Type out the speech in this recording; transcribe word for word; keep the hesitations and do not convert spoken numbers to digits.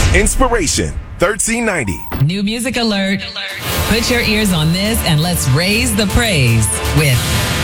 Inspiration thirteen ninety. New music alert. Put your ears on this and let's raise the praise with